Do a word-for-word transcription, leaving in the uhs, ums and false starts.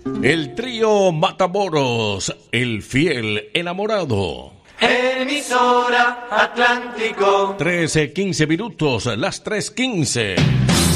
El trío Matamoros, el fiel enamorado. Emisora Atlántico. trece, quince minutos, las tres quince.